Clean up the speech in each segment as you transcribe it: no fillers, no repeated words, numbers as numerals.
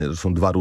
To są dwa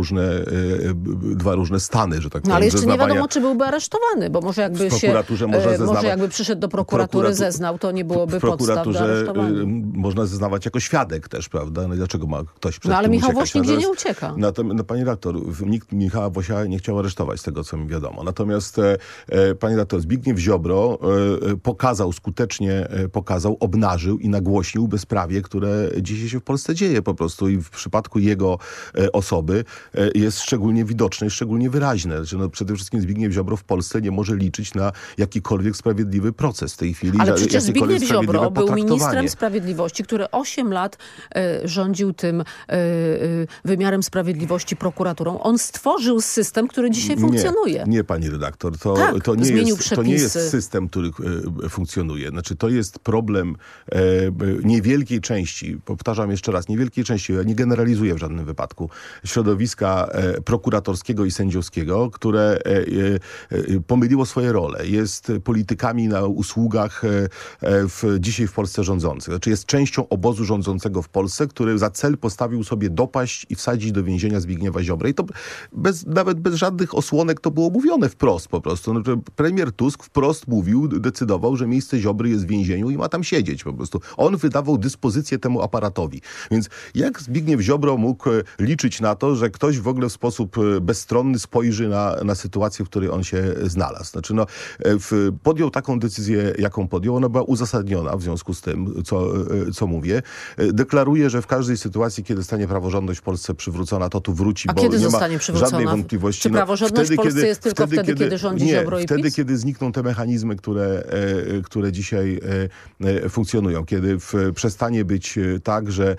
różne stany, że tak powiem. No ale jeszcze nie wiadomo, czy byłby aresztowany, bo może jakby może jakby przyszedł do prokuratury, zeznał, to nie byłoby podstaw do aresztowania. Można zeznawać jako świadek też, prawda? No i dlaczego ma ktoś przed tym ale Michał uciekać? Woś nigdzie nie ucieka. No, pani redaktor, nikt Michała Wosia nie chciał aresztować, z tego co mi wiadomo. Natomiast pani redaktor, Zbigniew Ziobro skutecznie obnażył i nagłośnił bezprawie, które dzisiaj się w Polsce dzieje po prostu i w przypadku jego osoby jest szczególnie widoczne i szczególnie wyraźne. Znaczy, przede wszystkim Zbigniew Ziobro w Polsce nie może liczyć na jakikolwiek sprawiedliwy proces w tej chwili. Ale przecież Zbigniew Ziobro był ministrem sprawiedliwości, który 8 lat rządził tym wymiarem sprawiedliwości, prokuraturą. On stworzył system, który dzisiaj funkcjonuje. Nie, pani redaktor. To nie jest system, który funkcjonuje. Znaczy, to jest problem niewielkiej części, powtarzam jeszcze raz, niewielkiej części, ja nie generalizuję w żadnym wypadku, środowiska prokuratorskiego i sędziowskiego, które pomyliło swoje role. Jest politykami na usługach dzisiaj w Polsce rządzących. Znaczy jest częścią obozu rządzącego w Polsce, który za cel postawił sobie dopaść i wsadzić do więzienia Zbigniewa Ziobry. I to nawet bez żadnych osłonek to było mówione wprost po prostu. No, premier Tusk wprost decydował, że miejsce Ziobry jest w więzieniu i ma tam siedzieć po prostu. On wydawał dyspozycję temu aparatowi. Więc jak Zbigniew Ziobro mógł liczyć na to, że ktoś w ogóle w sposób bezstronny spojrzy na sytuację, w której on się znalazł? Znaczy, podjął taką decyzję, jaką podjął. Ona była uzasadniona w związku z tym, co mówię. Deklaruje, że w każdej sytuacji, kiedy zostanie praworządność w Polsce przywrócona, to tu wróci, bo nie ma przywrócona? Żadnej wątpliwości. Czy praworządność w Polsce jest tylko wtedy, kiedy rządzi Ziobro i PiS? Wtedy, kiedy znikną te mechanizmy, które dzisiaj funkcjonują. Kiedy przestanie być tak, że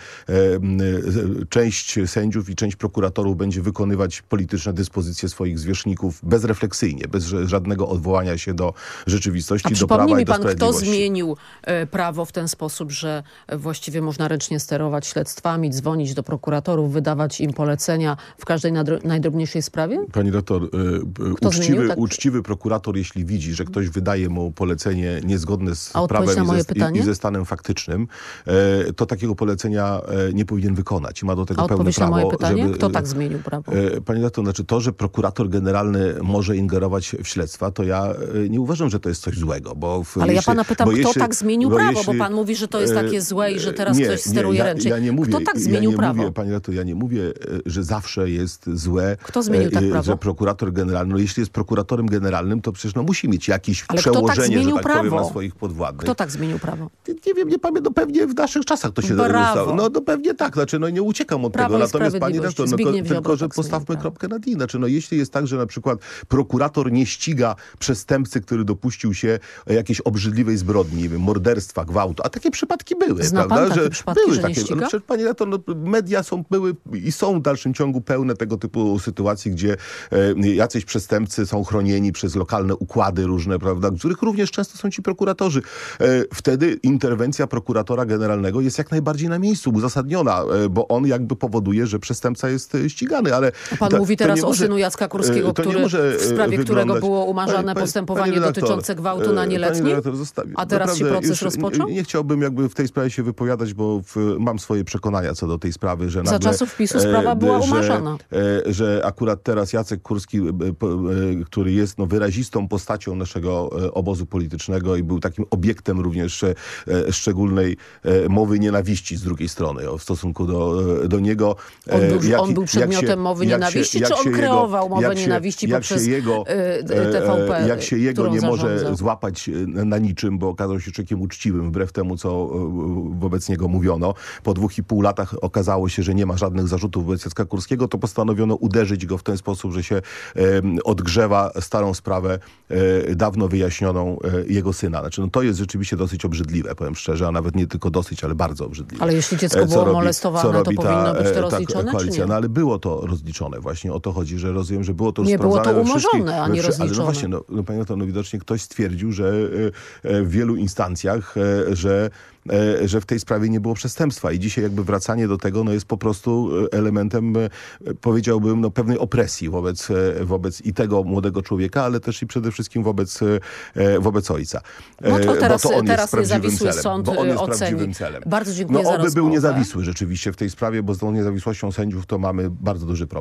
część sędziów i część prokuratorów będzie wykonywać polityczne dyspozycje swoich zwierzchników bezrefleksyjnie, bez żadnego odwołania się do rzeczywistości, do prawa i do sprawiedliwości. Kto zmienił prawo w ten sposób, że właściwie można ręcznie sterować śledztwami, dzwonić do prokuratorów, wydawać im polecenia w każdej najdrobniejszej sprawie? Pani doktor, uczciwy prokurator, jeśli widzi, że ktoś wydaje mu polecenie niezgodne z prawem i ze stanem faktycznym, to takiego polecenia nie powinien wykonać. I ma do tego pełne prawo. Na moje pytanie? Kto tak zmienił prawo? Pani doktor, znaczy to, że prokurator generalny może ingerować w śledztwa, to ja nie uważam, że to jest coś złego. Ale ja pana pytam, kto tak zmienił prawo? Bo pan mówi, że to jest takie złe i że teraz ktoś steruje ręcznie. Kto tak zmienił prawo? Pani doktor, ja nie mówię, że zawsze jest złe, kto zmienił tak prawo? Że prokurator generalny, jeśli jest prokuratorem generalnym, to przecież musi mieć jakieś przełożenie, że tak powiem, na swoich podwładnych. Kto tak zmienił prawo? Nie wiem, nie pamiętam, pewnie w naszych czasach to się stało. No pewnie tak, znaczy nie uciekam od tego. Natomiast pani redaktor, tylko że postawmy kropkę nad i. Znaczy, jeśli jest tak, że na przykład prokurator nie ściga przestępcy, który dopuścił się jakiejś obrzydliwej zbrodni, nie wiem, morderstwa, gwałtu, a takie przypadki były, Zna prawda? Pan takie przypadki, były że takie. nie ściga? Przecież pani redaktor, media były i są w dalszym ciągu pełne tego typu sytuacji, gdzie jacyś przestępcy są chronieni przez lokalne układy różne, prawda, w których również często są ci prokuratorzy. Wtedy interwencja prokuratora generalnego jest jak najbardziej na miejscu, uzasadniona, bo on jakby powoduje, że przestępca jest ścigany, ale... Pan mówi teraz o synu Jacka Kurskiego, w sprawie którego było umarzane postępowanie dotyczące gwałtu na nieletnim, a teraz się proces rozpoczął? Nie chciałbym jakby w tej sprawie się wypowiadać, bo mam swoje przekonania co do tej sprawy, że za czasów PiS-u sprawa była umarzana. Że akurat teraz Jacek Kurski, który jest wyrazistą postacią naszego obozu politycznego i był takim obiektem również szczególnej mowy nienawiści z drugiej strony w stosunku do niego. On był przedmiotem mowy nienawiści, czy on kreował mowę nienawiści poprzez TVP? Jak się jego nie może złapać na niczym, bo okazał się człowiekiem uczciwym, wbrew temu, co wobec niego mówiono. Po 2,5 latach okazało się, że nie ma żadnych zarzutów wobec Jacka Kurskiego, to postanowiono uderzyć go w ten sposób, że się odgrzewa starą sprawę, dawno wyjaśnioną jego syna. Znaczy, to jest rzeczywiście dosyć obrzydliwe, powiem szczerze, a nawet nie tylko dosyć, ale bardzo obrzydliwe. Ale jeśli dziecko było molestowane, to powinno być to rozliczone, koalicja, czy nie? No ale było to rozliczone. Właśnie o to chodzi, że rozumiem, że było to już nie sprawdzane. Nie było to umorzone, a nie rozliczone. Ale właśnie, panie, widocznie ktoś stwierdził, że w wielu instancjach, że że w tej sprawie nie było przestępstwa. I dzisiaj jakby wracanie do tego jest po prostu elementem, powiedziałbym, pewnej opresji wobec i tego młodego człowieka, ale też i przede wszystkim wobec ojca. No to teraz bo on teraz jest prawdziwym niezawisły celem. sąd Bo on jest oceni. prawdziwym celem. Bardzo dziękuję za Oby rozmowę. był niezawisły rzeczywiście w tej sprawie, bo z tą niezawisłością sędziów to mamy bardzo duży problem.